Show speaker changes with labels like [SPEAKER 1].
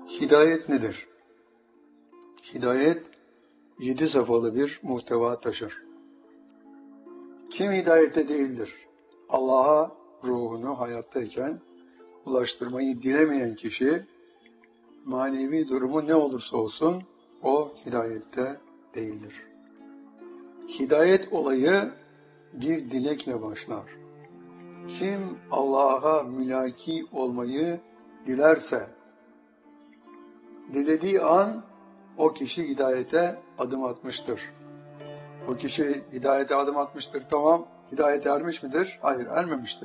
[SPEAKER 1] Hidayet nedir? Hidayet 7 safhalı bir muhteva taşır. Kim hidayete değildir? Allah'a ruhunu hayattayken ulaştırmayı dilemeyen kişi, manevi durumu ne olursa olsun o hidayette değildir. Hidayet olayı bir dilekle başlar. Kim Allah'a mülaki olmayı dilerse, dilediği an o kişi hidayete adım atmıştır. O kişi hidayete adım atmıştır, tamam. Hidayete ermiş midir? Hayır, ermemiştir.